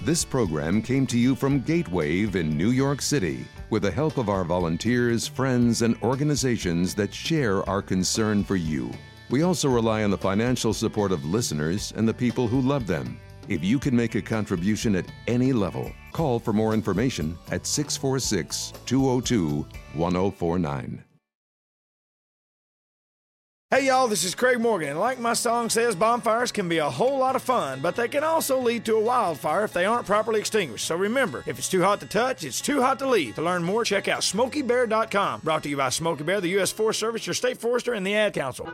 This program came to you from Gatewave in New York City with the help of our volunteers, friends, and organizations that share our concern for you. We also rely on the financial support of listeners and the people who love them. If you can make a contribution at any level, call for more information at 646-202-1049. Hey y'all, this is Craig Morgan, and like my song says, bonfires can be a whole lot of fun, but they can also lead to a wildfire if they aren't properly extinguished. So remember, if it's too hot to touch, it's too hot to leave. To learn more, check out SmokeyBear.com. Brought to you by Smokey Bear, the U.S. Forest Service, your state forester, and the Ad Council.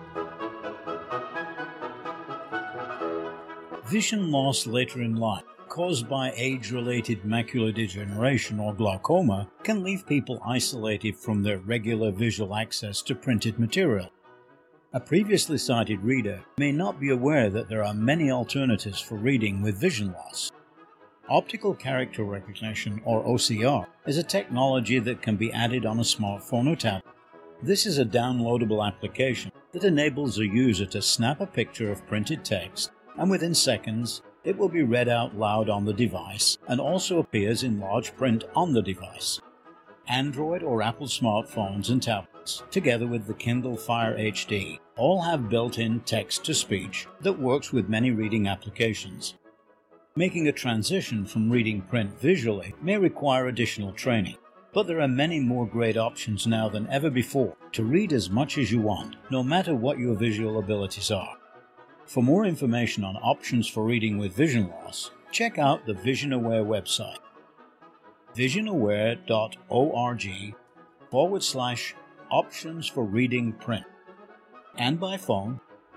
Vision loss later in life, caused by age-related macular degeneration or glaucoma, can leave people isolated from their regular visual access to printed material. A previously sighted reader may not be aware that there are many alternatives for reading with vision loss. Optical character recognition, or OCR, is a technology that can be added on a smartphone or tablet. This is a downloadable application that enables a user to snap a picture of printed text, and within seconds, it will be read out loud on the device and also appears in large print on the device. Android or Apple smartphones and tablets, together with the Kindle Fire HD, all have built-in text-to-speech that works with many reading applications. Making a transition from reading print visually may require additional training, but there are many more great options now than ever before to read as much as you want, no matter what your visual abilities are. For more information on options for reading with vision loss, check out the VisionAware website, visionaware.org/options for reading print, and by phone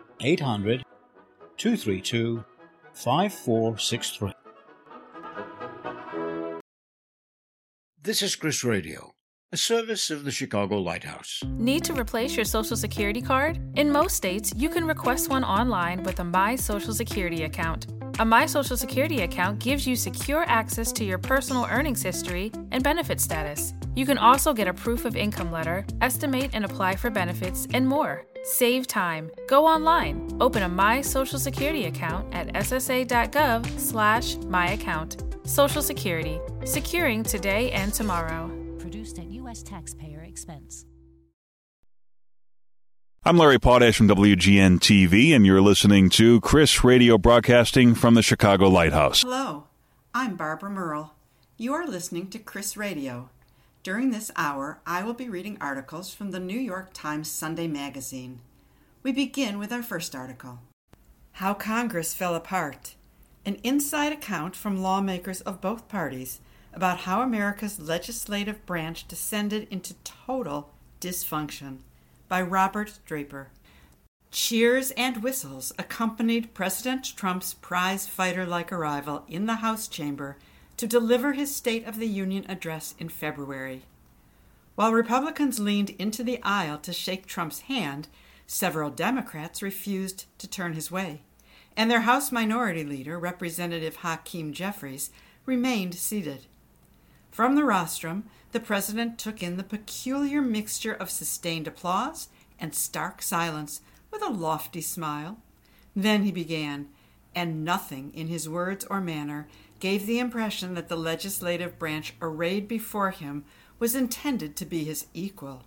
800-232-5463. This is Chris Radio, a service of the Chicago Lighthouse. Need to replace your Social Security card? In most states, you can request one online with a My Social Security account. A My Social Security account gives you secure access to your personal earnings history and benefit status. You can also get a proof of income letter, estimate and apply for benefits, and more. Save time. Go online. Open a My Social Security account at ssa.gov/myaccount. Social Security. Securing today and tomorrow. Produced at U.S. taxpayer expense. I'm Larry Potash from WGN-TV, and you're listening to Chris Radio, broadcasting from the Chicago Lighthouse. Hello, I'm Barbara Merle. You are listening to Chris Radio. During this hour, I will be reading articles from the New York Times Sunday magazine. We begin with our first article. How Congress Fell Apart. An inside account from lawmakers of both parties about how America's legislative branch descended into total dysfunction, by Robert Draper. Cheers and whistles accompanied President Trump's prize-fighter-like arrival in the House chamber to deliver his State of the Union address in February. While Republicans leaned into the aisle to shake Trump's hand, several Democrats refused to turn his way, and their House Minority Leader, Representative Hakeem Jeffries, remained seated. From the rostrum, the president took in the peculiar mixture of sustained applause and stark silence with a lofty smile. Then he began, and nothing in his words or manner gave the impression that the legislative branch arrayed before him was intended to be his equal.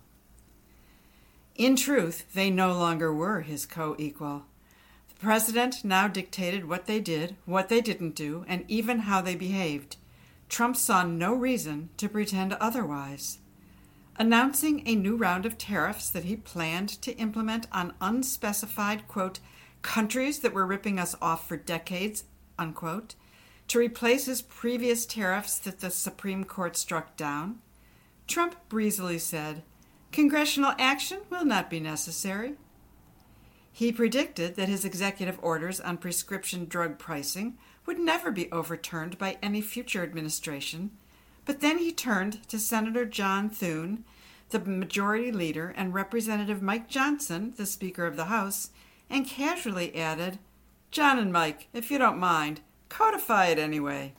In truth, they no longer were his co-equal. The president now dictated what they did, what they didn't do, and even how they behaved. Trump saw no reason to pretend otherwise. Announcing a new round of tariffs that he planned to implement on unspecified, quote, countries that were ripping us off for decades, unquote, to replace his previous tariffs that the Supreme Court struck down, Trump breezily said, congressional action will not be necessary. He predicted that his executive orders on prescription drug pricing would never be overturned by any future administration, but then he turned to Senator John Thune, the majority leader, and Representative Mike Johnson, the Speaker of the House, and casually added, John and Mike, if you don't mind, codify it anyway.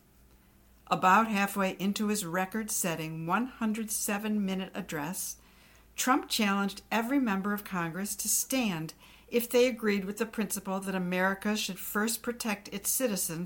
About halfway into his record-setting 107-minute address, Trump challenged every member of Congress to stand if they agreed with the principle that America should first protect its citizens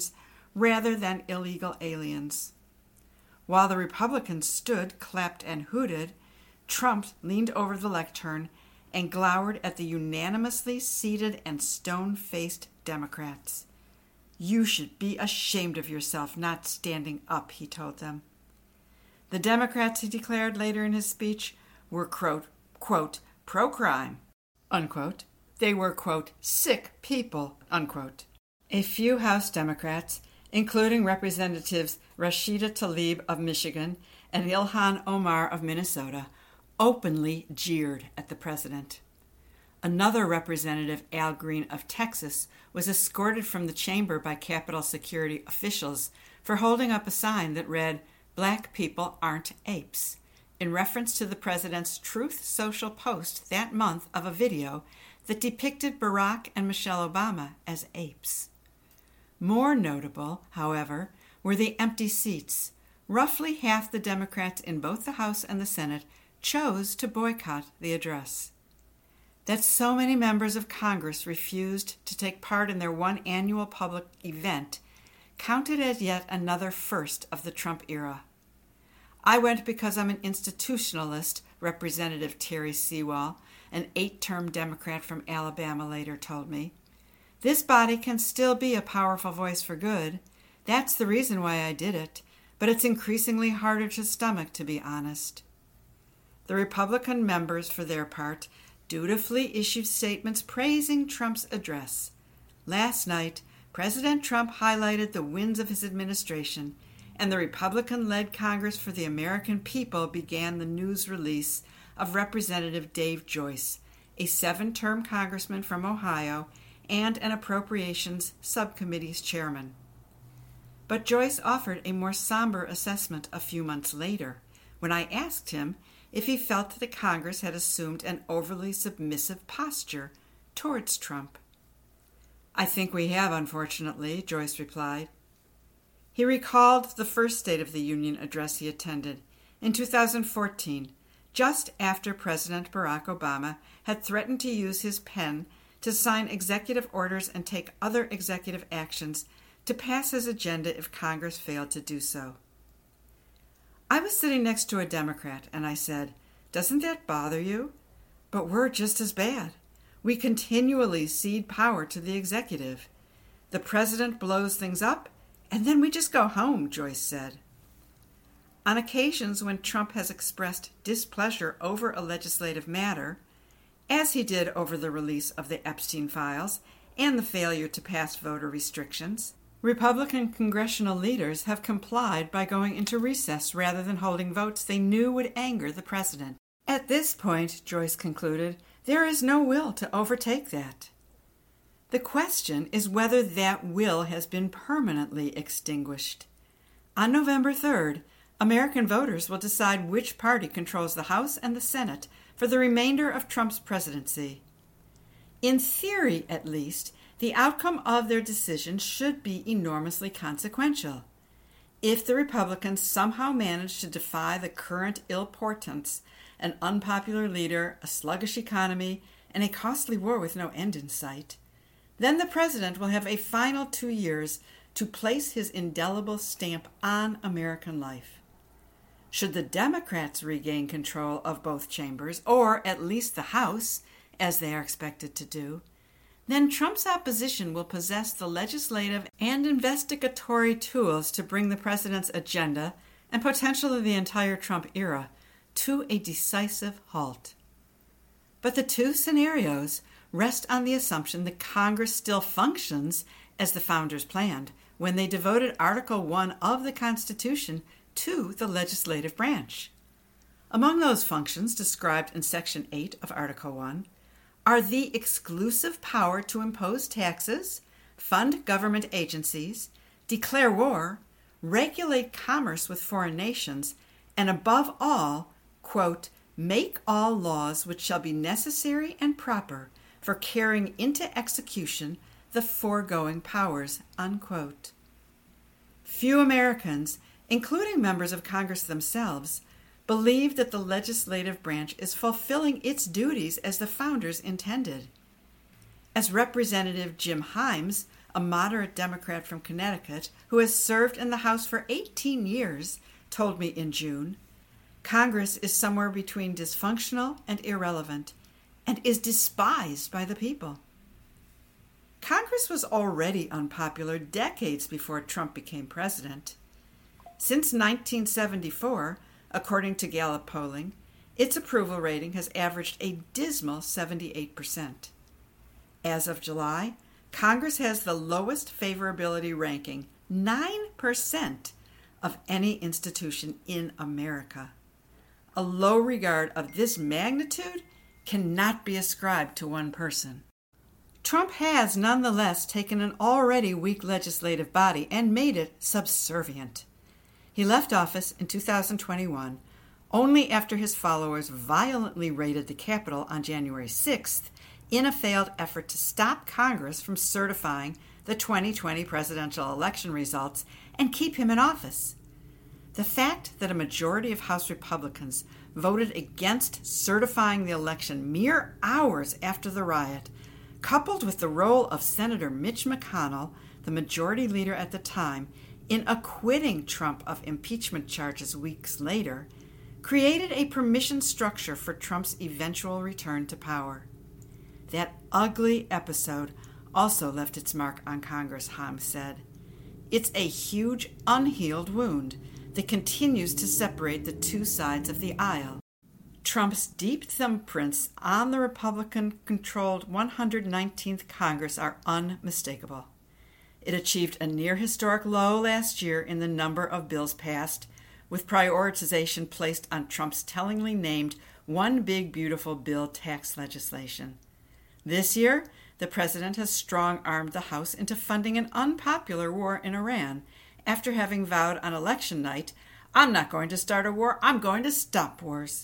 rather than illegal aliens. While the Republicans stood, clapped, and hooted, Trump leaned over the lectern and glowered at the unanimously seated and stone-faced Democrats. "You should be ashamed of yourself not standing up," he told them. The Democrats, he declared later in his speech, were, quote, pro-crime, unquote. They were, quote, sick people, unquote. A few House Democrats, including Representatives Rashida Tlaib of Michigan and Ilhan Omar of Minnesota, openly jeered at the president. Another representative, Al Green of Texas, was escorted from the chamber by Capitol security officials for holding up a sign that read, "Black people aren't apes," in reference to the president's Truth Social post that month of a video that depicted Barack and Michelle Obama as apes. More notable, however, were the empty seats. Roughly half the Democrats in both the House and the Senate chose to boycott the address. That so many members of Congress refused to take part in their one annual public event counted as yet another first of the Trump era. "I went because I'm an institutionalist," Representative Terry Sewall, an 8-term Democrat from Alabama, later told me. "This body can still be a powerful voice for good. That's the reason why I did it, but it's increasingly harder to stomach, to be honest." The Republican members, for their part, dutifully issued statements praising Trump's address. Last night, President Trump highlighted the wins of his administration, and the Republican-led Congress for the American People began the news release of Representative Dave Joyce, a 7-term congressman from Ohio and an Appropriations Subcommittee's chairman. But Joyce offered a more somber assessment a few months later, when I asked him if he felt that the Congress had assumed an overly submissive posture towards Trump. "I think we have, unfortunately," Joyce replied. He recalled the first State of the Union address he attended in 2014, just after President Barack Obama had threatened to use his pen to sign executive orders and take other executive actions to pass his agenda if Congress failed to do so. I was sitting next to a Democrat, and I said, "Doesn't that bother you? But we're just as bad. We continually cede power to the executive. The president blows things up, and then we just go home," Joyce said. On occasions when Trump has expressed displeasure over a legislative matter, as he did over the release of the Epstein files and the failure to pass voter restrictions, Republican congressional leaders have complied by going into recess rather than holding votes they knew would anger the president. At this point, Joyce concluded, there is no will to overtake that. The question is whether that will has been permanently extinguished. On November 3rd, American voters will decide which party controls the House and the Senate for the remainder of Trump's presidency. In theory, at least, the outcome of their decision should be enormously consequential. If the Republicans somehow manage to defy the current ill portents, an unpopular leader, a sluggish economy, and a costly war with no end in sight, then the president will have a final 2 years to place his indelible stamp on American life. Should the Democrats regain control of both chambers, or at least the House, as they are expected to do, then Trump's opposition will possess the legislative and investigatory tools to bring the president's agenda, and potentially the entire Trump era, to a decisive halt. But the two scenarios rest on the assumption that Congress still functions as the founders planned when they devoted Article 1 of the Constitution to the legislative branch. Among those functions described in Section 8 of Article 1 are the exclusive power to impose taxes, fund government agencies, declare war, regulate commerce with foreign nations, and above all, quote, make all laws which shall be necessary and proper for carrying into execution the foregoing powers, unquote. Few Americans, including members of Congress themselves, believe that the legislative branch is fulfilling its duties as the founders intended. As Representative Jim Himes a moderate Democrat from Connecticut who has served in the House for 18 years, told me in June, Congress is somewhere between dysfunctional and irrelevant, and is despised by the people. Congress was already unpopular decades before Trump became president. Since 1974, according to Gallup polling, its approval rating has averaged a dismal 78%. As of July, Congress has the lowest favorability ranking, 9%, of any institution in America. A low regard of this magnitude cannot be ascribed to one person. Trump has nonetheless taken an already weak legislative body and made it subservient. He left office in 2021 only after his followers violently raided the Capitol on January 6th in a failed effort to stop Congress from certifying the 2020 presidential election results and keep him in office. The fact that a majority of House Republicans voted against certifying the election mere hours after the riot, coupled with the role of Senator Mitch McConnell, the majority leader at the time, in acquitting Trump of impeachment charges weeks later, created a permission structure for Trump's eventual return to power. That ugly episode also left its mark on Congress, Ham said. It's a huge, unhealed wound that continues to separate the two sides of the aisle. Trump's deep thumbprints on the Republican-controlled 119th Congress are unmistakable. It achieved a near-historic low last year in the number of bills passed, with prioritization placed on Trump's tellingly named One Big Beautiful Bill tax legislation. This year, the president has strong-armed the House into funding an unpopular war in Iran after having vowed on election night, "I'm not going to start a war, I'm going to stop wars."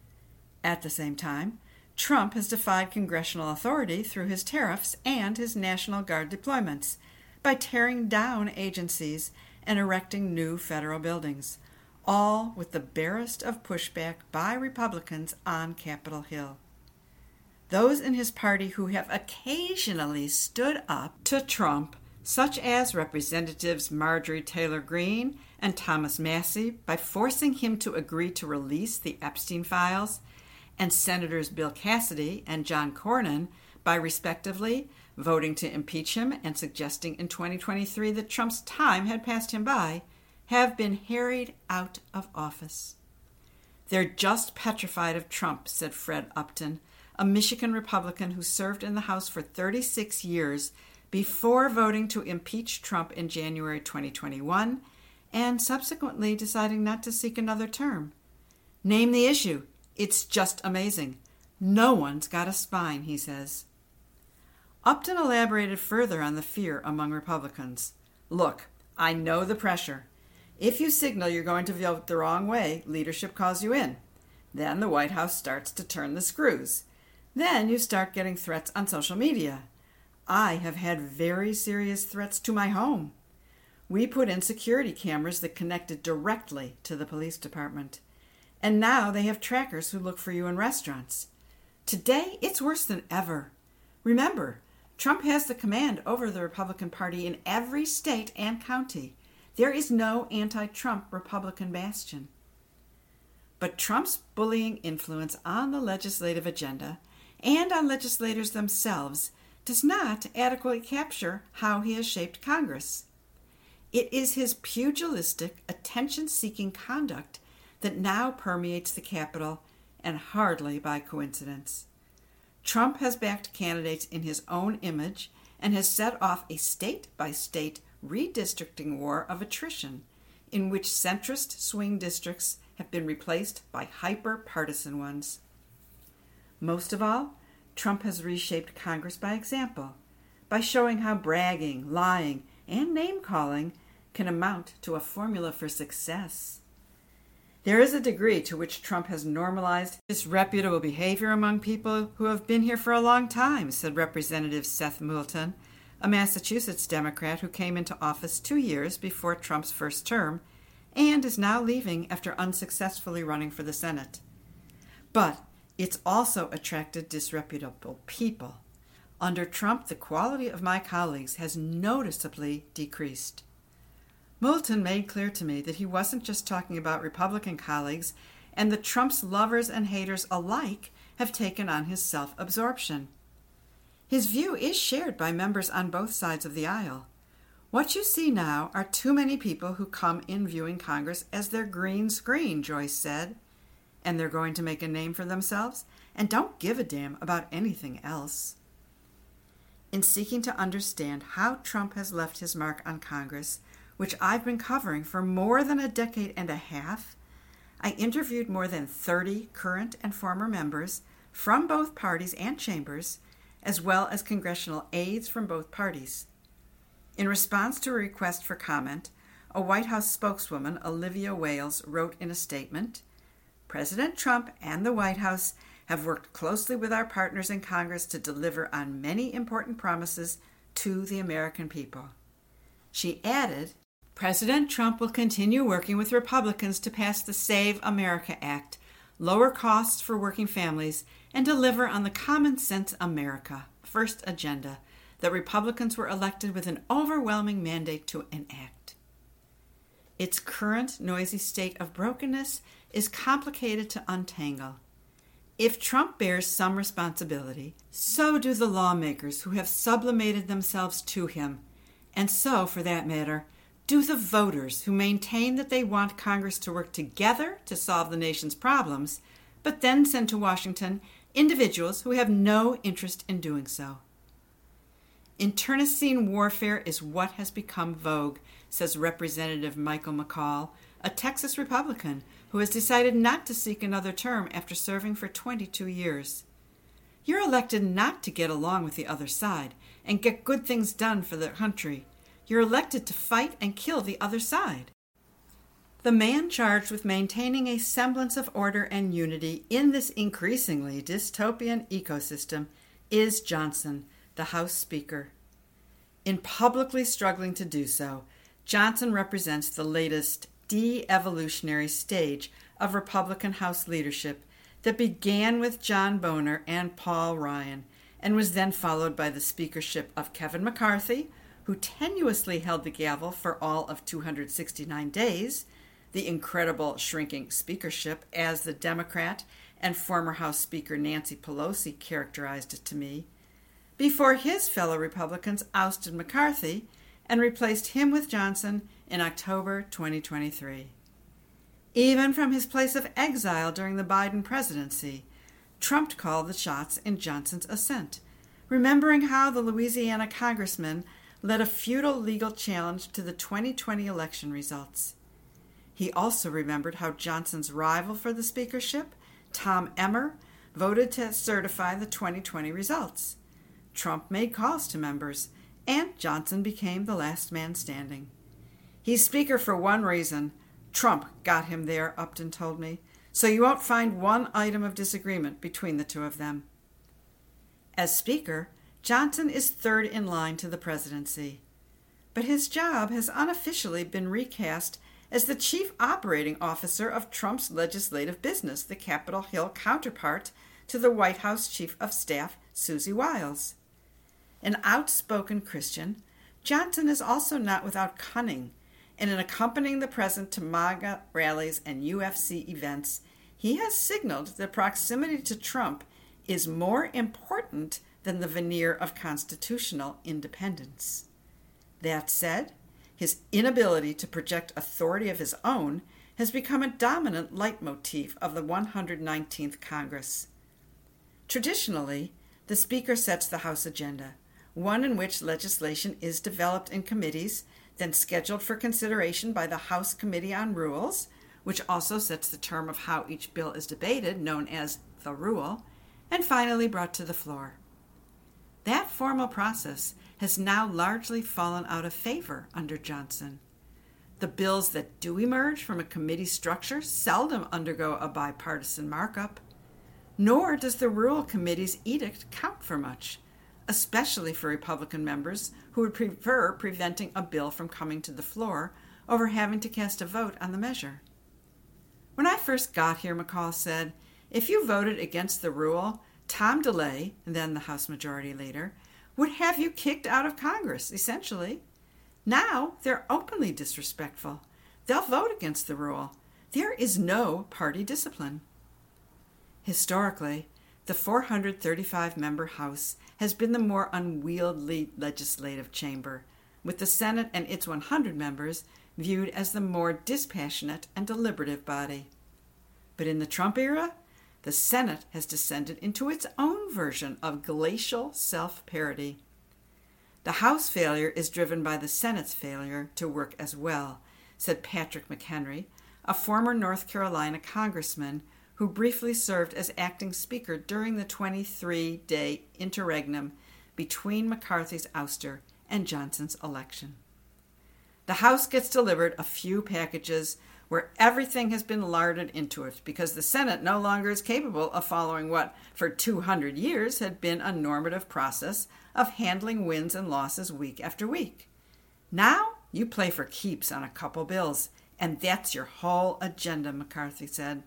At the same time, Trump has defied congressional authority through his tariffs and his National Guard deployments by tearing down agencies and erecting new federal buildings, all with the barest of pushback by Republicans on Capitol Hill. Those in his party who have occasionally stood up to Trump, such as Representatives Marjorie Taylor Greene and Thomas Massie, by forcing him to agree to release the Epstein files, and Senators Bill Cassidy and John Cornyn by, respectively, voting to impeach him and suggesting in 2023 that Trump's time had passed him by, have been harried out of office. They're just petrified of Trump, said Fred Upton, a Michigan Republican who served in the House for 36 years before voting to impeach Trump in January 2021 and subsequently deciding not to seek another term. Name the issue. It's just amazing. No one's got a spine, he says. Upton elaborated further on the fear among Republicans. Look, I know the pressure. If you signal you're going to vote the wrong way, leadership calls you in. Then the White House starts to turn the screws. Then you start getting threats on social media. I have had very serious threats to my home. We put in security cameras that connected directly to the police department. And now they have trackers who look for you in restaurants. Today, it's worse than ever. Remember, Trump has the command over the Republican Party in every state and county. There is no anti-Trump Republican bastion. But Trump's bullying influence on the legislative agenda and on legislators themselves does not adequately capture how he has shaped Congress. It is his pugilistic, attention-seeking conduct that now permeates the Capitol, and hardly by coincidence. Trump has backed candidates in his own image and has set off a state-by-state redistricting war of attrition in which centrist swing districts have been replaced by hyper-partisan ones. Most of all, Trump has reshaped Congress by example, by showing how bragging, lying, and name-calling can amount to a formula for success. There is a degree to which Trump has normalized disreputable behavior among people who have been here for a long time, said Representative Seth Moulton, a Massachusetts Democrat who came into office 2 years before Trump's first term and is now leaving after unsuccessfully running for the Senate. But it's also attracted disreputable people, Under Trump, the quality of my colleagues has noticeably decreased. Moulton made clear to me that he wasn't just talking about Republican colleagues, and that Trump's lovers and haters alike have taken on his self-absorption. His view is shared by members on both sides of the aisle. What you see now are too many people who come in viewing Congress as their green screen, Joyce said. And they're going to make a name for themselves and don't give a damn about anything else. In seeking to understand how Trump has left his mark on Congress, which I've been covering for more than a decade and a half, I interviewed more than 30 current and former members from both parties and chambers, as well as congressional aides from both parties. In response to a request for comment, a White House spokeswoman, Olivia Wales, wrote in a statement, "President Trump and the White House have worked closely with our partners in Congress to deliver on many important promises to the American people." She added, "President Trump will continue working with Republicans to pass the Save America Act, lower costs for working families, and deliver on the Common Sense America First agenda that Republicans were elected with an overwhelming mandate to enact." Its current noisy state of brokenness is complicated to untangle. If Trump bears some responsibility, so do the lawmakers who have sublimated themselves to him, and so, for that matter, do the voters who maintain that they want Congress to work together to solve the nation's problems, but then send to Washington individuals who have no interest in doing so. Internecine warfare is what has become vogue, says Representative Michael McCall, a Texas Republican who has decided not to seek another term after serving for 22 years. You're elected not to get along with the other side and get good things done for the country. You're elected to fight and kill the other side. The man charged with maintaining a semblance of order and unity in this increasingly dystopian ecosystem is Johnson, the House Speaker. In publicly struggling to do so, Johnson represents the latest de-evolutionary stage of Republican House leadership that began with John Boehner and Paul Ryan and was then followed by the speakership of Kevin McCarthy, who tenuously held the gavel for all of 269 days, the incredible shrinking speakership as the Democrat and former House Speaker Nancy Pelosi characterized it to me, before his fellow Republicans ousted McCarthy and replaced him with Johnson in October 2023. Even from his place of exile during the Biden presidency, Trump called the shots in Johnson's ascent, remembering how the Louisiana congressman led a futile legal challenge to the 2020 election results. He also remembered how Johnson's rival for the speakership, Tom Emmer, voted to certify the 2020 results. Trump made calls to members, and Johnson became the last man standing. He's Speaker for one reason. Trump got him there, Upton told me, so you won't find one item of disagreement between the two of them. As Speaker, Johnson is third in line to the presidency, but his job has unofficially been recast as the chief operating officer of Trump's legislative business, the Capitol Hill counterpart to the White House Chief of Staff, Susie Wiles. An outspoken Christian, Johnson is also not without cunning, and in accompanying the president to MAGA rallies and UFC events, he has signaled that proximity to Trump is more important than the veneer of constitutional independence. That said, his inability to project authority of his own has become a dominant leitmotif of the 119th Congress. Traditionally, the Speaker sets the House agenda, one in which legislation is developed in committees, then scheduled for consideration by the House Committee on Rules, which also sets the term of how each bill is debated, known as the rule, and finally brought to the floor. That formal process has now largely fallen out of favor under Johnson. The bills that do emerge from a committee structure seldom undergo a bipartisan markup, nor does the Rule Committee's edict count for much, especially for Republican members who would prefer preventing a bill from coming to the floor over having to cast a vote on the measure. When I first got here, McCall said, if you voted against the rule, Tom DeLay, then the House Majority Leader, would have you kicked out of Congress, essentially. Now they're openly disrespectful. They'll vote against the rule. There is no party discipline. Historically, the 435-member House has been the more unwieldy legislative chamber, with the Senate and its 100 members viewed as the more dispassionate and deliberative body. But in the Trump era, the Senate has descended into its own version of glacial self-parody. The House failure is driven by the Senate's failure to work as well, said Patrick McHenry, a former North Carolina congressman who briefly served as acting speaker during the 23-day interregnum between McCarthy's ouster and Johnson's election. The House gets delivered a few packages where everything has been larded into it because the Senate no longer is capable of following what, for 200 years, had been a normative process of handling wins and losses week after week. Now you play for keeps on a couple bills, and that's your whole agenda, McCarthy said.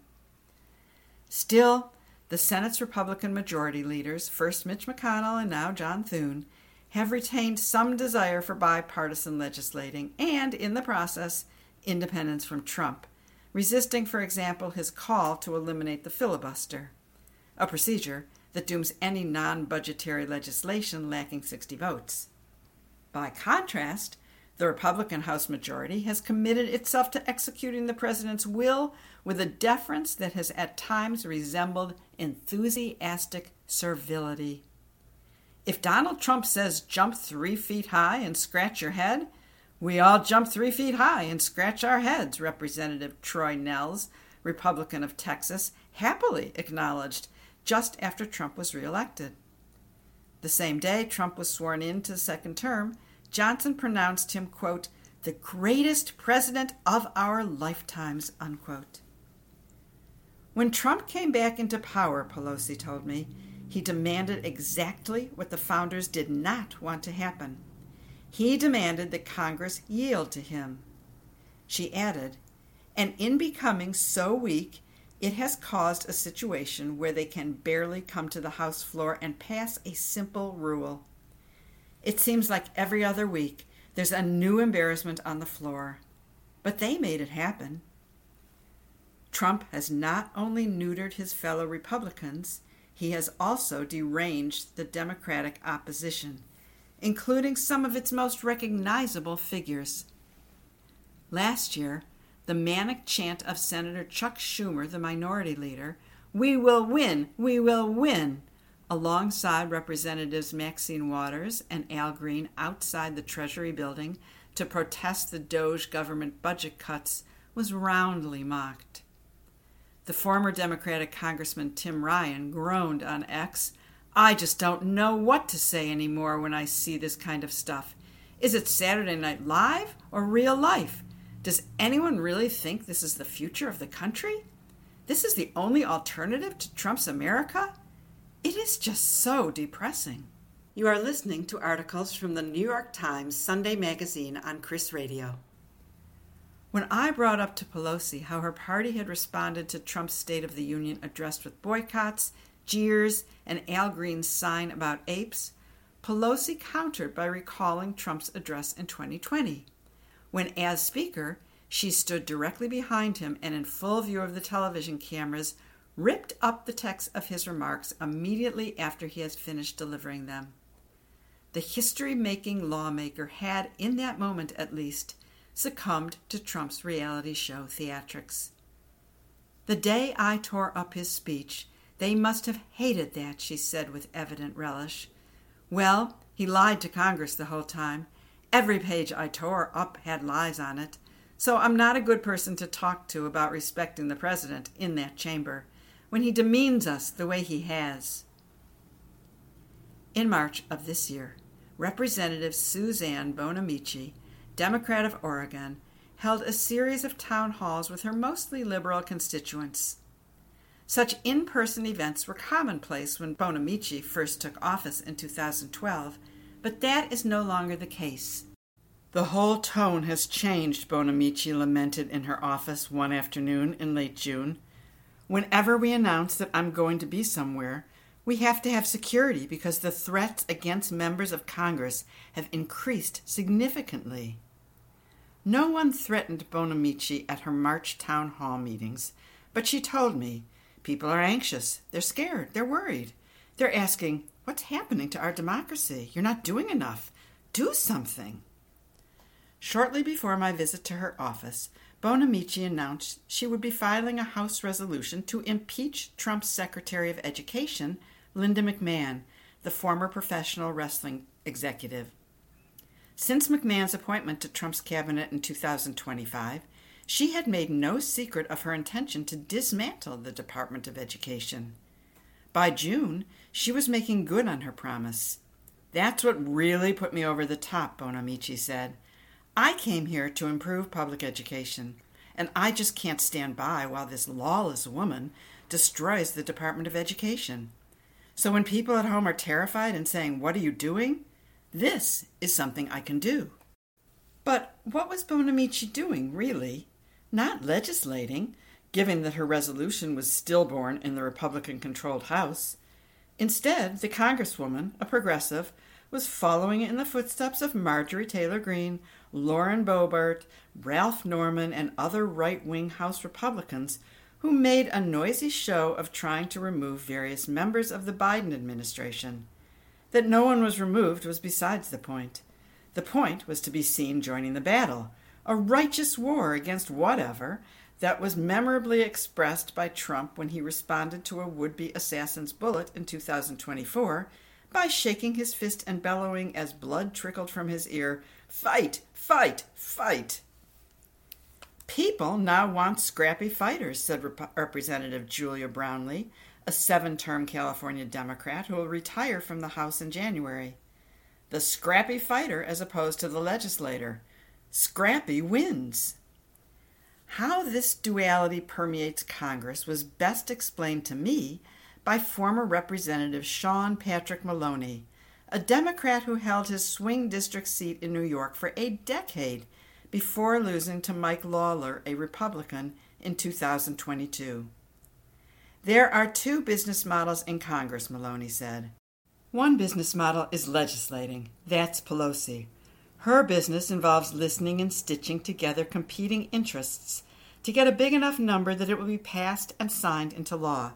Still, the Senate's Republican majority leaders, first Mitch McConnell and now John Thune, have retained some desire for bipartisan legislating and, in the process, independence from Trump, resisting, for example, his call to eliminate the filibuster, a procedure that dooms any non-budgetary legislation lacking 60 votes. By contrast, the Republican House majority has committed itself to executing the president's will with a deference that has at times resembled enthusiastic servility. If Donald Trump says jump 3 feet high and scratch your head, we all jump 3 feet high and scratch our heads, Representative Troy Nehls, Republican of Texas, happily acknowledged just after Trump was reelected. The same day Trump was sworn into the second term, Johnson pronounced him, quote, the greatest president of our lifetimes, unquote. When Trump came back into power, Pelosi told me, he demanded exactly what the founders did not want to happen. He demanded that Congress yield to him. She added, and in becoming so weak, it has caused a situation where they can barely come to the House floor and pass a simple rule. It seems like every other week there's a new embarrassment on the floor. But they made it happen. Trump has not only neutered his fellow Republicans, he has also deranged the Democratic opposition, including some of its most recognizable figures. Last year, the manic chant of Senator Chuck Schumer, the minority leader, "We will win, we will win," alongside Representatives Maxine Waters and Al Green outside the Treasury building to protest the DOJ government budget cuts, was roundly mocked. The former Democratic Congressman Tim Ryan groaned on X, "I just don't know what to say anymore when I see this kind of stuff. Is it Saturday Night Live or real life? Does anyone really think this is the future of the country? This is the only alternative to Trump's America? It is just so depressing." You are listening to articles from the New York Times Sunday magazine on Chris Radio. When I brought up to Pelosi how her party had responded to Trump's State of the Union address with boycotts, jeers, and Al Green's sign about apes, Pelosi countered by recalling Trump's address in 2020, when, as Speaker, she stood directly behind him and in full view of the television cameras, ripped up the text of his remarks immediately after he had finished delivering them. The history-making lawmaker had, in that moment at least, succumbed to Trump's reality show theatrics. "The day I tore up his speech, they must have hated that," she said with evident relish. "Well, he lied to Congress the whole time. Every page I tore up had lies on it. So I'm not a good person to talk to about respecting the president in that chamber, when he demeans us the way he has." In March of this year, Representative Suzanne Bonamici, Democrat of Oregon, held a series of town halls with her mostly liberal constituents. Such in-person events were commonplace when Bonamici first took office in 2012, but that is no longer the case. "The whole tone has changed," Bonamici lamented in her office one afternoon in late June. "Whenever we announce that I'm going to be somewhere, We have to have security because the threats against members of Congress have increased significantly. No one threatened Bonamici at her March town hall meetings, but she told me, people are anxious, they're scared, they're worried. They're asking, what's happening to our democracy? You're not doing enough. Do something. Shortly before my visit to her office, Bonamici announced she would be filing a House resolution to impeach Trump's Secretary of Education, Linda McMahon, the former professional wrestling executive. Since McMahon's appointment to Trump's cabinet in 2025, she had made no secret of her intention to dismantle the Department of Education. By June, she was making good on her promise. That's what really put me over the top, Bonamici said. I came here to improve public education, and I just can't stand by while this lawless woman destroys the Department of Education. So when people at home are terrified and saying, what are you doing? This is something I can do. But what was Bonamici doing, really? Not legislating, given that her resolution was stillborn in the Republican-controlled House. Instead, the Congresswoman, a progressive, was following in the footsteps of Marjorie Taylor Greene, Lauren Boebert, Ralph Norman, and other right-wing House Republicans who made a noisy show of trying to remove various members of the Biden administration. That no one was removed was besides the point. The point was to be seen joining the battle, a righteous war against whatever that was memorably expressed by Trump when he responded to a would-be assassin's bullet in 2024 by shaking his fist and bellowing as blood trickled from his ear, "Fight, fight, fight." People now want scrappy fighters, said Representative Julia Brownlee, a 7-term California Democrat who will retire from the House in January. The scrappy fighter as opposed to the legislator. Scrappy wins. How this duality permeates Congress was best explained to me by former Representative Sean Patrick Maloney, a Democrat who held his swing district seat in New York for a decade before losing to Mike Lawler, a Republican, in 2022. There are 2 business models in Congress, Maloney said. One business model is legislating. That's Pelosi. Her business involves listening and stitching together competing interests to get a big enough number that it will be passed and signed into law.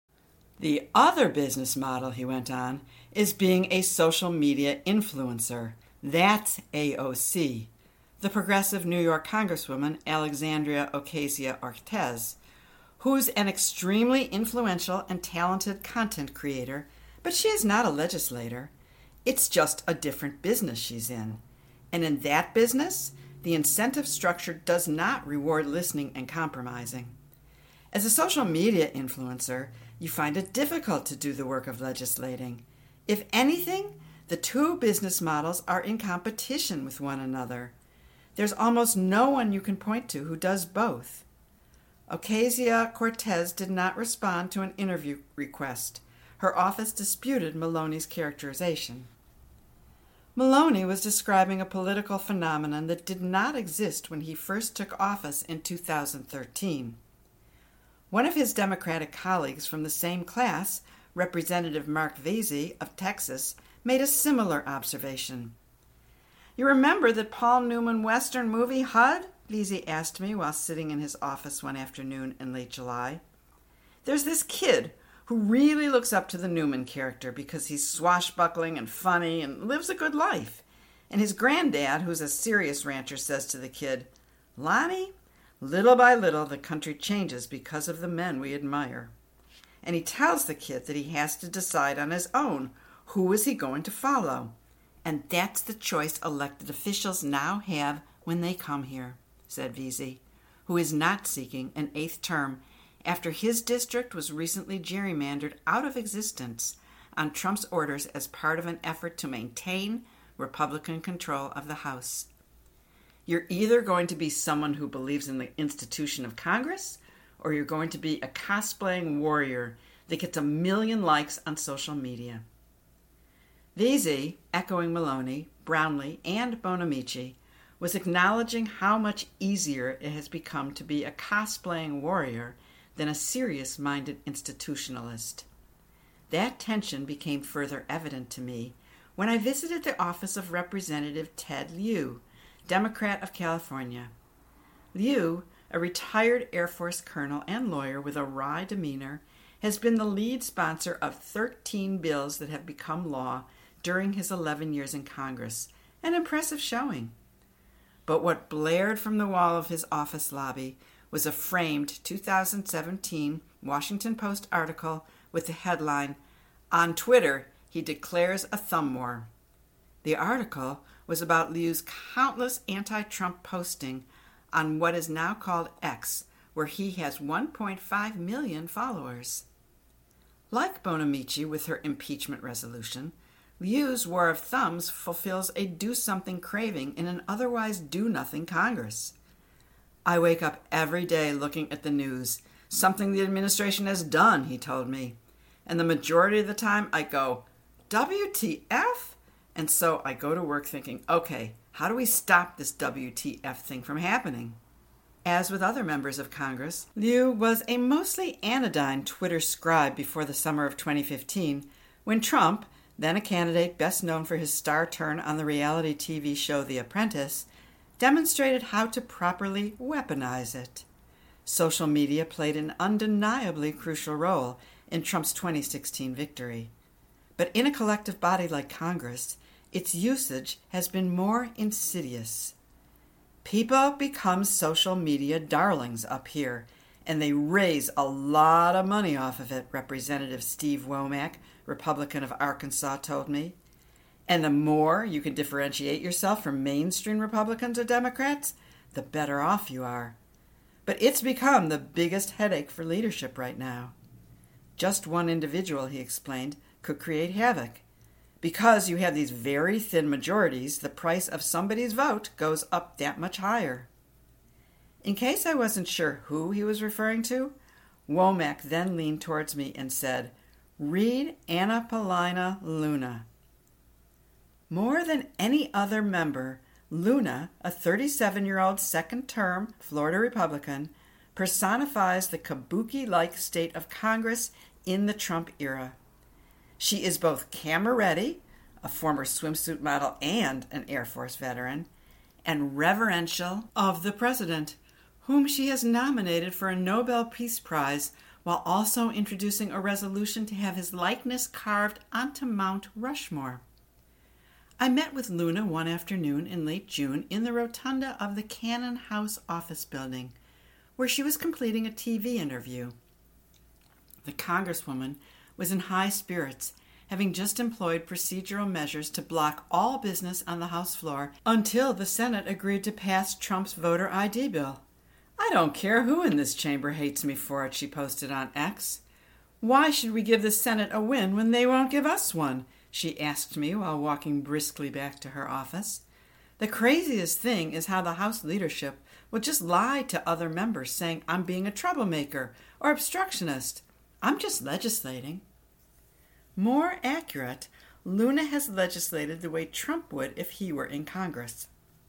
The other business model, he went on, is being a social media influencer. That's AOC, the progressive New York Congresswoman Alexandria Ocasio-Cortez, who's an extremely influential and talented content creator, but she is not a legislator. It's just a different business she's in. And in that business, the incentive structure does not reward listening and compromising. As a social media influencer, you find it difficult to do the work of legislating. If anything, the 2 business models are in competition with one another. There's almost no one you can point to who does both. Ocasio-Cortez did not respond to an interview request. Her office disputed Maloney's characterization. Maloney was describing a political phenomenon that did not exist when he first took office in 2013. One of his Democratic colleagues from the same class, Representative Mark Vesey of Texas, made a similar observation. You remember that Paul Newman Western movie HUD? Vesey asked me while sitting in his office one afternoon in late July. There's this kid who really looks up to the Newman character because he's swashbuckling and funny and lives a good life. And his granddad, who's a serious rancher, says to the kid, Lonnie, little by little the country changes because of the men we admire. And he tells the kid that he has to decide on his own who is he going to follow. And that's the choice elected officials now have when they come here, said Vesey, who is not seeking an 8th term after his district was recently gerrymandered out of existence on Trump's orders as part of an effort to maintain Republican control of the House. You're either going to be someone who believes in the institution of Congress, or you're going to be a cosplaying warrior that gets 1 million likes on social media. Vesey, echoing Maloney, Brownlee, and Bonamici, was acknowledging how much easier it has become to be a cosplaying warrior than a serious-minded institutionalist. That tension became further evident to me when I visited the office of Representative Ted Lieu, Democrat of California. Lieu, a retired Air Force colonel and lawyer with a wry demeanor, has been the lead sponsor of 13 bills that have become law during his 11 years in Congress, an impressive showing. But what blared from the wall of his office lobby was a framed 2017 Washington Post article with the headline, "On Twitter, he declares a thumb war." The article was about Liu's countless anti-Trump posting on what is now called X, where he has 1.5 million followers. Like Bonamici with her impeachment resolution, Liu's war of thumbs fulfills a do-something craving in an otherwise do-nothing Congress. "I wake up every day looking at the news, something the administration has done," he told me. "And the majority of the time I go, WTF? And so I go to work thinking, okay, how do we stop this WTF thing from happening?" As with other members of Congress, Liu was a mostly anodyne Twitter scribe before the summer of 2015, when Trump, then a candidate best known for his star turn on the reality TV show The Apprentice, demonstrated how to properly weaponize it. Social media played an undeniably crucial role in Trump's 2016 victory. But in a collective body like Congress, its usage has been more insidious. People become social media darlings up here, and they raise a lot of money off of it, Representative Steve Womack, Republican of Arkansas, told me. And the more you can differentiate yourself from mainstream Republicans or Democrats, the better off you are. But it's become the biggest headache for leadership right now. Just one individual, he explained, could create havoc. Because you have these very thin majorities, the price of somebody's vote goes up that much higher. In case I wasn't sure who he was referring to, Womack then leaned towards me and said, "Read Anna Paulina Luna." More than any other member, Luna, a 37-year-old second-term Florida Republican, personifies the kabuki-like state of Congress in the Trump era. She is both camera-ready, a former swimsuit model and an Air Force veteran, and reverential of the president, whom she has nominated for a Nobel Peace Prize while also introducing a resolution to have his likeness carved onto Mount Rushmore. I met with Luna one afternoon in late June in the rotunda of the Cannon House office building, where she was completing a TV interview. The Congresswoman was in high spirits, having just employed procedural measures to block all business on the House floor until the Senate agreed to pass Trump's voter ID bill. "I don't care who in this chamber hates me for it," she posted on X. "Why should we give the Senate a win when they won't give us one?" she asked me while walking briskly back to her office. "The craziest thing is how the House leadership will just lie to other members saying I'm being a troublemaker or obstructionist. I'm just legislating." More accurate, Luna has legislated the way Trump would if he were in Congress.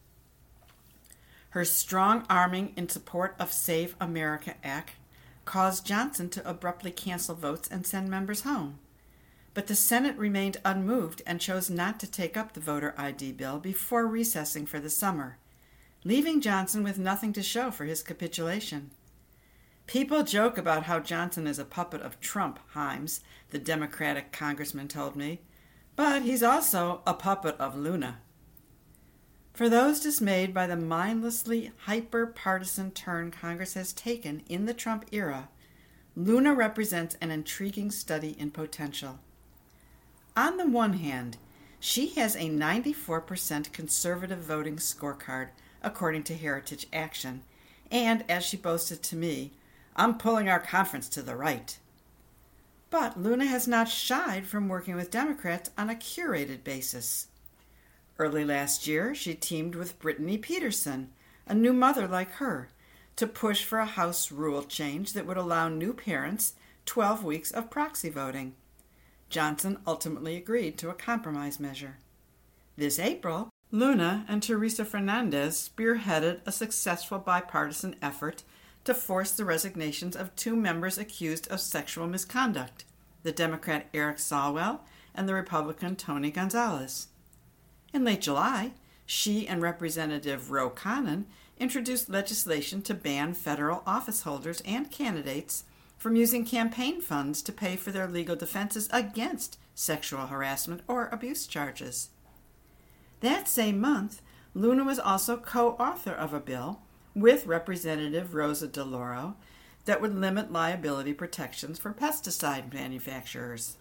Her strong arming in support of Save America Act caused Johnson to abruptly cancel votes and send members home. But the Senate remained unmoved and chose not to take up the voter ID bill before recessing for the summer, leaving Johnson with nothing to show for his capitulation. "People joke about how Johnson is a puppet of Trump," Himes, the Democratic congressman, told me, "but he's also a puppet of Luna." For those dismayed by the mindlessly hyper-partisan turn Congress has taken in the Trump era, Luna represents an intriguing study in potential. On the one hand, she has a 94% conservative voting scorecard, according to Heritage Action, and, as she boasted to me, "I'm pulling our conference to the right." But Luna has not shied from working with Democrats on a curated basis. Early last year, she teamed with Brittany Peterson, a new mother like her, to push for a House rule change that would allow new parents 12 weeks of proxy voting. Johnson ultimately agreed to a compromise measure. This April, Luna and Teresa Fernandez spearheaded a successful bipartisan effort to force the resignations of 2 members accused of sexual misconduct. the Democrat Eric Swalwell and the Republican Tony Gonzalez. In late July, she and Representative Ro Khanna introduced legislation to ban federal office holders and candidates from using campaign funds to pay for their legal defenses against sexual harassment or abuse charges. That same month, Luna was also co-author of a bill with Representative Rosa DeLauro that would limit liability protections for pesticide manufacturers.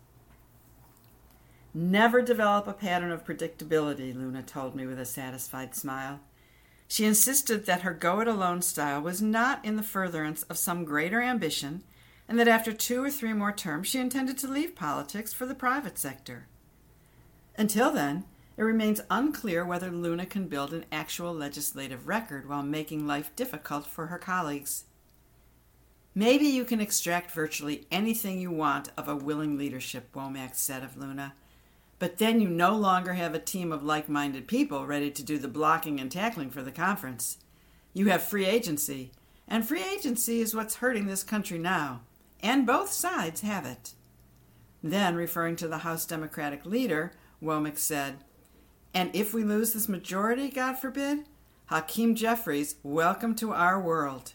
Never develop a pattern of predictability, Luna told me with a satisfied smile. She insisted that her go-it-alone style was not in the furtherance of some greater ambition, and that after 2 or 3 more terms she intended to leave politics for the private sector. Until then, it remains unclear whether Luna can build an actual legislative record while making life difficult for her colleagues. Maybe you can extract virtually anything you want of a willing leadership, Womack said of Luna. But then you no longer have a team of like-minded people ready to do the blocking and tackling for the conference. You have free agency, and free agency is what's hurting this country now, and both sides have it. Then, referring to the House Democratic leader, Womack said, "And if we lose this majority, God forbid, Hakeem Jeffries, welcome to our world."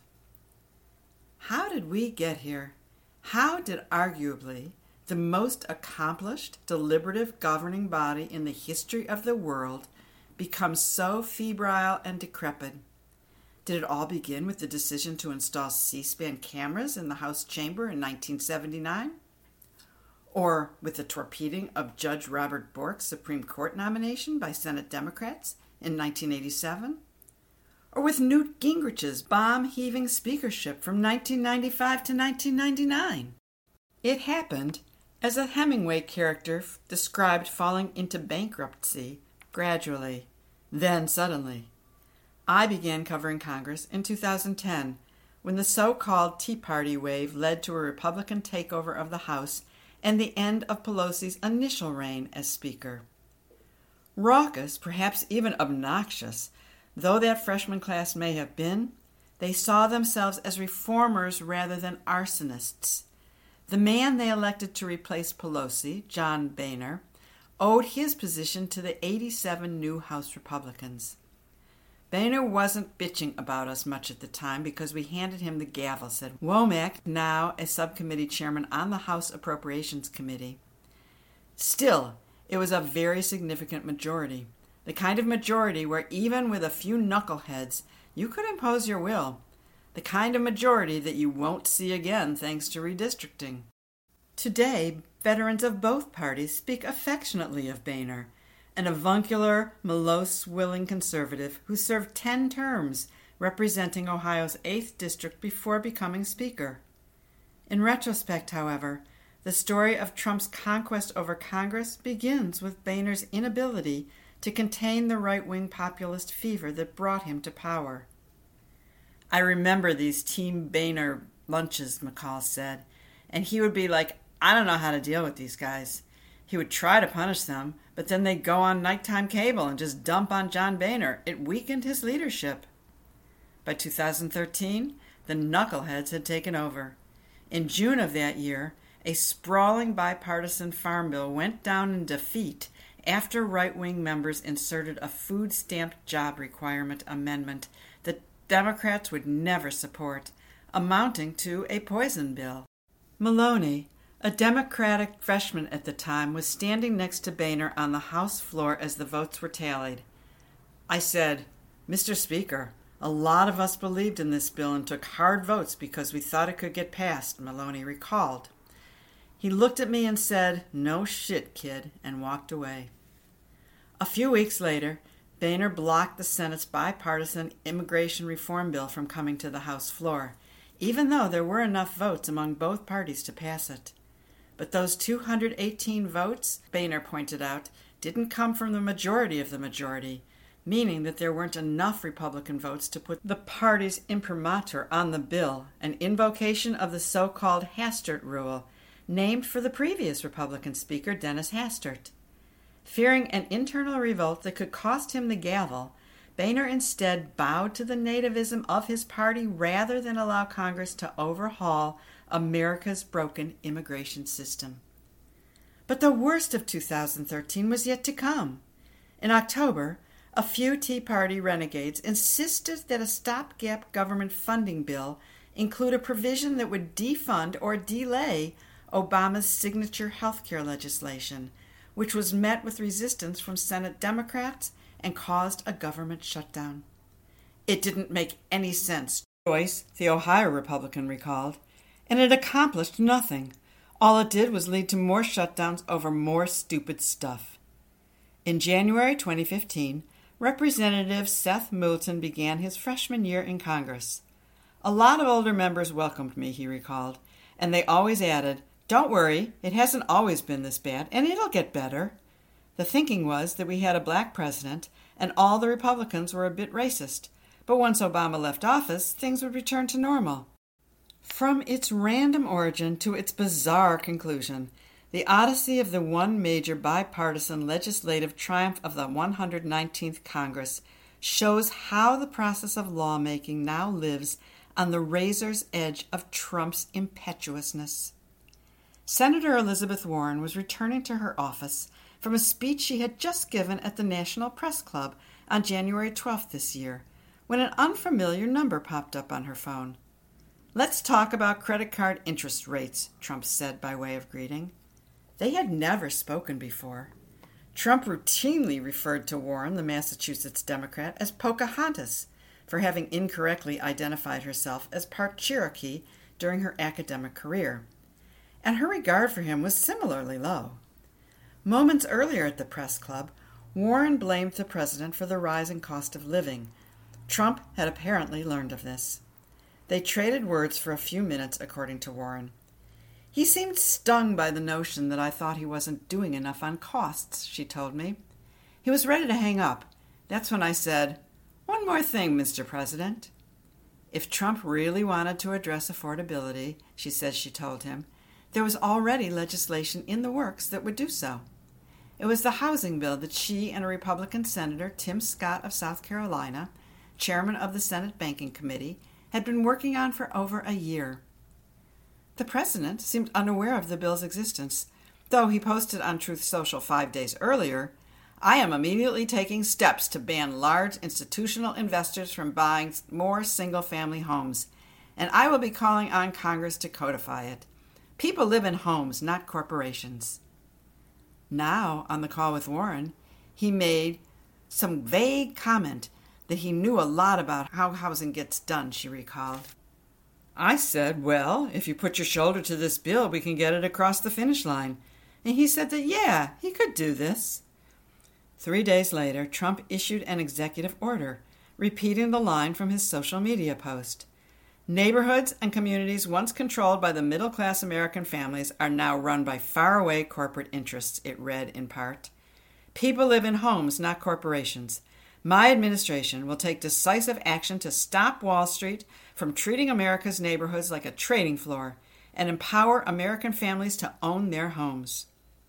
How did we get here? How did arguably the most accomplished, deliberative governing body in the history of the world become so febrile and decrepit? Did it all begin with the decision to install C-SPAN cameras in the House chamber in 1979? Or with the torpedoing of Judge Robert Bork's Supreme Court nomination by Senate Democrats in 1987? Or with Newt Gingrich's bomb-heaving speakership from 1995 to 1999? It happened as a Hemingway character described falling into bankruptcy gradually, then suddenly. I began covering Congress in 2010, when the so-called Tea Party wave led to a Republican takeover of the House and the end of Pelosi's initial reign as Speaker. Raucous, perhaps even obnoxious, though that freshman class may have been, they saw themselves as reformers rather than arsonists. The man they elected to replace Pelosi, John Boehner, owed his position to the 87 new House Republicans. Boehner wasn't bitching about us much at the time because we handed him the gavel, said Womack, now a subcommittee chairman on the House Appropriations Committee. Still, it was a very significant majority, the kind of majority where even with a few knuckleheads you could impose your will, the kind of majority that you won't see again thanks to redistricting. Today, veterans of both parties speak affectionately of Boehner, an avuncular, morose-willing conservative who served 10 terms representing Ohio's 8th district before becoming Speaker. In retrospect, however, the story of Trump's conquest over Congress begins with Boehner's inability to contain the right-wing populist fever that brought him to power. "I remember these Team Boehner lunches," McCall said, "and he would be like, I don't know how to deal with these guys. He would try to punish them, but then they'd go on nighttime cable and just dump on John Boehner. It weakened his leadership." By 2013, the knuckleheads had taken over. In June of that year, a sprawling bipartisan farm bill went down in defeat after right-wing members inserted a food-stamped job requirement amendment that Democrats would never support, amounting to a poison bill. Maloney, a Democratic freshman at the time, was standing next to Boehner on the House floor as the votes were tallied. I said, "Mr. Speaker, a lot of us believed in this bill and took hard votes because we thought it could get passed," Maloney recalled. He looked at me and said, "No shit, kid," and walked away. A few weeks later, Boehner blocked the Senate's bipartisan immigration reform bill from coming to the House floor, even though there were enough votes among both parties to pass it. But those 218 votes, Boehner pointed out, didn't come from the majority of the majority, meaning that there weren't enough Republican votes to put the party's imprimatur on the bill, an invocation of the so-called Hastert rule, named for the previous Republican Speaker, Dennis Hastert. Fearing an internal revolt that could cost him the gavel, Boehner instead bowed to the nativism of his party rather than allow Congress to overhaul America's broken immigration system. But the worst of 2013 was yet to come. In October, a few Tea Party renegades insisted that a stopgap government funding bill include a provision that would defund or delay Obama's signature health care legislation, which was met with resistance from Senate Democrats and caused a government shutdown. It didn't make any sense, Joyce, the Ohio Republican, recalled, and it accomplished nothing. All it did was lead to more shutdowns over more stupid stuff. In January 2015, Representative Seth Moulton began his freshman year in Congress. A lot of older members welcomed me, he recalled, and they always added, "Don't worry, it hasn't always been this bad, and it'll get better." The thinking was that we had a black president, and all the Republicans were a bit racist, but once Obama left office, things would return to normal. From its random origin to its bizarre conclusion, the odyssey of the one major bipartisan legislative triumph of the 119th Congress shows how the process of lawmaking now lives on the razor's edge of Trump's impetuousness. Senator Elizabeth Warren was returning to her office from a speech she had just given at the National Press Club on January 12th this year, when an unfamiliar number popped up on her phone. "Let's talk about credit card interest rates," Trump said by way of greeting. They had never spoken before. Trump routinely referred to Warren, the Massachusetts Democrat, as Pocahontas for having incorrectly identified herself as part Cherokee during her academic career, and her regard for him was similarly low. Moments earlier at the press club, Warren blamed the president for the rising cost of living. Trump had apparently learned of this. They traded words for a few minutes, according to Warren. "He seemed stung by the notion that I thought he wasn't doing enough on costs," she told me. "He was ready to hang up. That's when I said, 'One more thing, Mr. President.'" If Trump really wanted to address affordability, she says she told him, there was already legislation in the works that would do so. It was the housing bill that she and a Republican Senator, Tim Scott of South Carolina, chairman of the Senate Banking Committee, had been working on for over a year. The president seemed unaware of the bill's existence, though he posted on Truth Social 5 days earlier, "I am immediately taking steps to ban large institutional investors from buying more single-family homes, and I will be calling on Congress to codify it. People live in homes, not corporations." Now, on the call with Warren, he made some vague comment that he knew a lot about how housing gets done, she recalled. I said, "Well, if you put your shoulder to this bill, we can get it across the finish line." And he said that, yeah, he could do this. 3 days later, Trump issued an executive order, repeating the line from his social media post. "Neighborhoods and communities once controlled by the middle-class American families are now run by faraway corporate interests," it read in part. "People live in homes, not corporations. My administration will take decisive action to stop Wall Street from treating America's neighborhoods like a trading floor and empower American families to own their homes."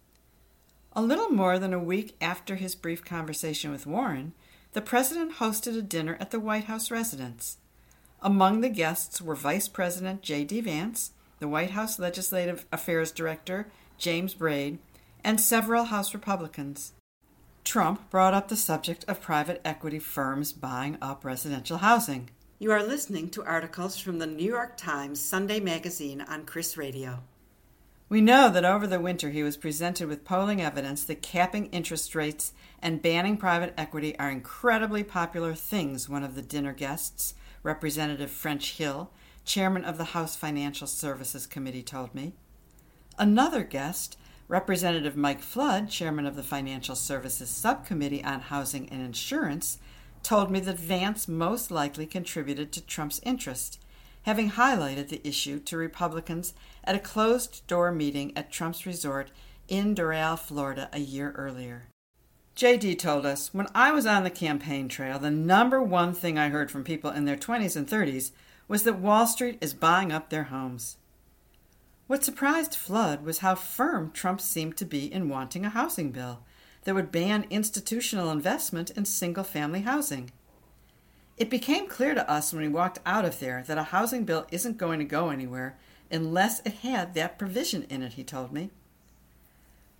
A little more than a week after his brief conversation with Warren, the president hosted a dinner at the White House residence. Among the guests were Vice President J.D. Vance, the White House Legislative Affairs Director James Braid, and several House Republicans. Trump brought up the subject of private equity firms buying up residential housing. You are listening to articles from the New York Times Sunday magazine on Chris Radio. We know that over the winter he was presented with polling evidence that capping interest rates and banning private equity are incredibly popular things, one of the dinner guests, Representative French Hill, chairman of the House Financial Services Committee, told me. Another guest, Representative Mike Flood, chairman of the Financial Services Subcommittee on Housing and Insurance, told me that Vance most likely contributed to Trump's interest, having highlighted the issue to Republicans at a closed-door meeting at Trump's resort in Doral, Florida, a year earlier. J.D. told us, "When I was on the campaign trail, the number one thing I heard from people in their 20s and 30s was that Wall Street is buying up their homes." What surprised Flood was how firm Trump seemed to be in wanting a housing bill that would ban institutional investment in single-family housing. It became clear to us when we walked out of there that a housing bill isn't going to go anywhere unless it had that provision in it, he told me.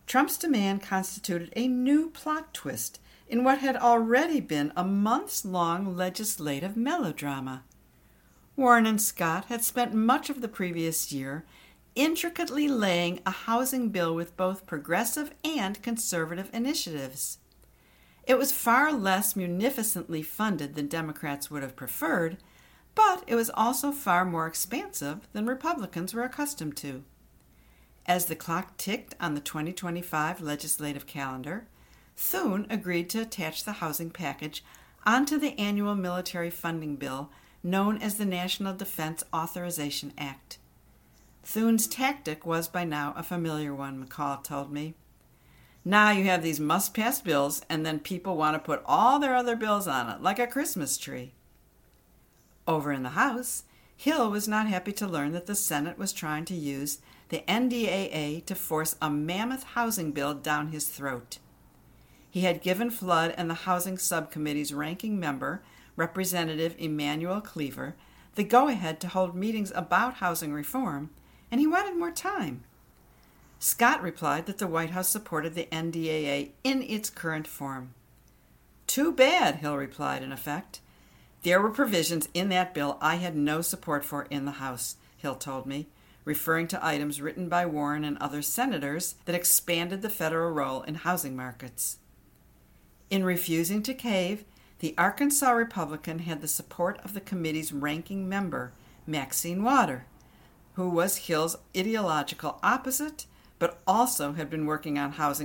Trump's demand constituted a new plot twist in what had already been a months-long legislative melodrama. Warren and Scott had spent much of the previous year intricately laying a housing bill with both progressive and conservative initiatives. It was far less munificently funded than Democrats would have preferred, but it was also far more expansive than Republicans were accustomed to. As the clock ticked on the 2025 legislative calendar, Thune agreed to attach the housing package onto the annual military funding bill known as the National Defense Authorization Act. Thune's tactic was by now a familiar one, McCall told me. Now you have these must-pass bills, and then people want to put all their other bills on it, like a Christmas tree. Over in the House, Hill was not happy to learn that the Senate was trying to use the NDAA to force a mammoth housing bill down his throat. He had given Flood and the Housing Subcommittee's ranking member, Representative Emanuel Cleaver, the go-ahead to hold meetings about housing reform, and he wanted more time. Scott replied that the White House supported the NDAA in its current form. Too bad, Hill replied in effect. There were provisions in that bill I had no support for in the House, Hill told me, referring to items written by Warren and other senators that expanded the federal role in housing markets. In refusing to cave, the Arkansas Republican had the support of the committee's ranking member, Maxine Water, who was Hill's ideological opposite, but also had been working on housing